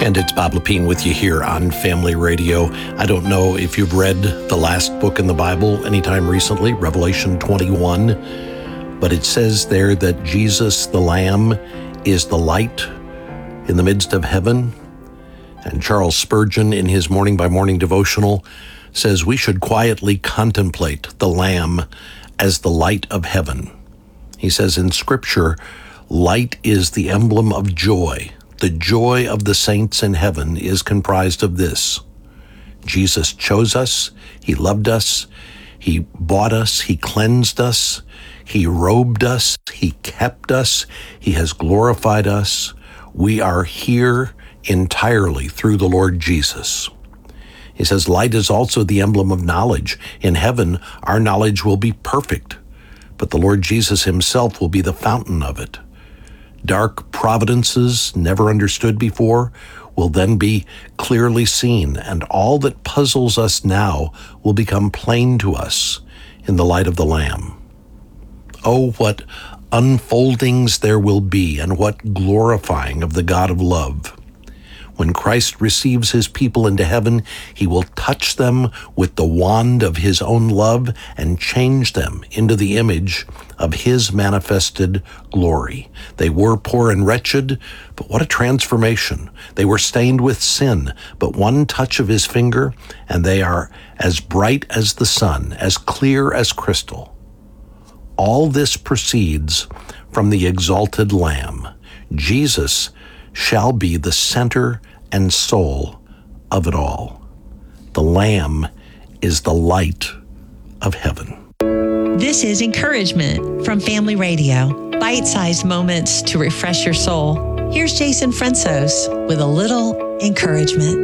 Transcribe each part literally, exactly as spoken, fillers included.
And it's Bob Lepine with you here on Family Radio. I don't know if you've read the last book in the Bible anytime recently, Revelation twenty-one, but it says there that Jesus, the Lamb, is the light in the midst of heaven. And Charles Spurgeon, in his Morning by Morning devotional, says we should quietly contemplate the Lamb as the light of heaven. He says in Scripture, light is the emblem of joy. The joy of the saints in heaven is comprised of this: Jesus chose us, He loved us, He bought us, He cleansed us, He robed us, He kept us, He has glorified us. We are here entirely through the Lord Jesus. He says light is also the emblem of knowledge. In heaven, our knowledge will be perfect, but the Lord Jesus Himself will be the fountain of it. Dark providences, never understood before, will then be clearly seen, and all that puzzles us now will become plain to us in the light of the Lamb. Oh, what unfoldings there will be, and what glorifying of the God of love. When Christ receives His people into heaven, He will touch them with the wand of His own love and change them into the image of His manifested glory. They were poor and wretched, but what a transformation. They were stained with sin, but one touch of His finger, and they are as bright as the sun, as clear as crystal. All this proceeds from the exalted Lamb. Jesus shall be the center and soul of it all. The Lamb is the light of heaven. This is Encouragement from Family Radio. Bite-sized moments to refresh your soul. Here's Jason Fransos with a little encouragement.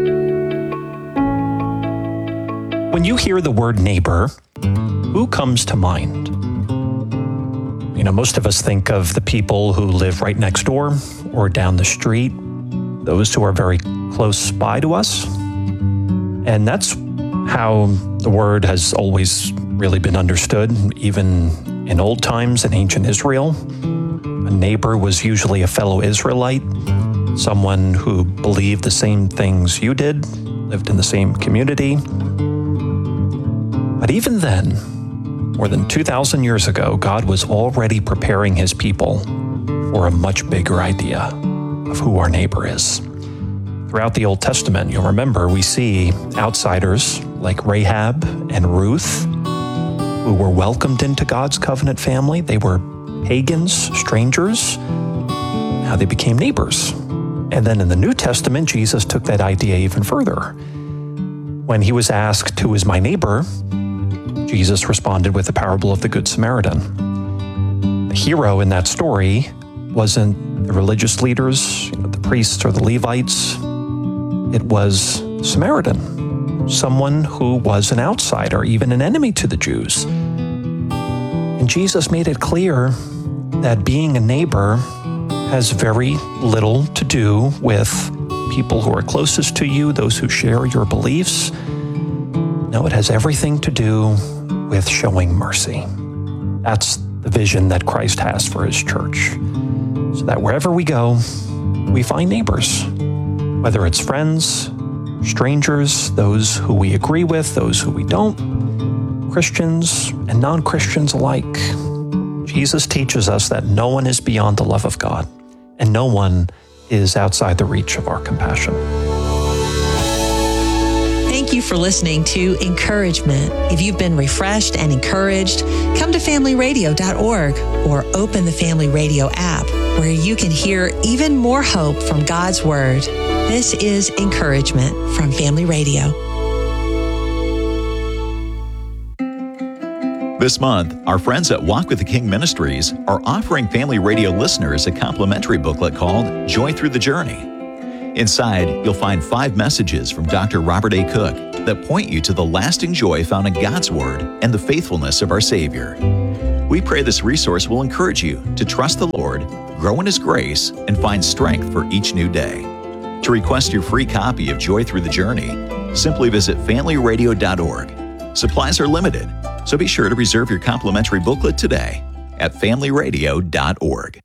When you hear the word neighbor, who comes to mind? You know, most of us think of the people who live right next door or down the street, those who are very close by to us. And that's how the word has always really been understood, even in old times in ancient Israel. A neighbor was usually a fellow Israelite, someone who believed the same things you did, lived in the same community. But even then, more than two thousand years ago, God was already preparing His people for a much bigger idea of who our neighbor is. Throughout the Old Testament, you'll remember, we see outsiders like Rahab and Ruth who were welcomed into God's covenant family. They were pagans, strangers. Now they became neighbors. And then in the New Testament, Jesus took that idea even further. When He was asked, "Who is my neighbor?" Jesus responded with the parable of the Good Samaritan. The hero in that story wasn't the religious leaders, you know, the priests or the Levites. It was the Samaritan, someone who was an outsider, even an enemy to the Jews. And Jesus made it clear that being a neighbor has very little to do with people who are closest to you, those who share your beliefs. No, it has everything to do with showing mercy. That's the vision that Christ has for His church, so that wherever we go, we find neighbors, whether it's friends, strangers, those who we agree with, those who we don't, Christians and non-Christians alike. Jesus teaches us that no one is beyond the love of God, and no one is outside the reach of our compassion. Thank you for listening to Encouragement. If you've been refreshed and encouraged, come to family radio dot org or open the Family Radio app, where you can hear even more hope from God's Word. This is Encouragement from Family Radio. This month, our friends at Walk with the King Ministries are offering Family Radio listeners a complimentary booklet called Joy Through the Journey. Inside, you'll find five messages from Doctor Robert A. Cook that point you to the lasting joy found in God's Word and the faithfulness of our Savior. We pray this resource will encourage you to trust the Lord, grow in His grace, and find strength for each new day. To request your free copy of Joy Through the Journey, simply visit family radio dot org. Supplies are limited, so be sure to reserve your complimentary booklet today at family radio dot org.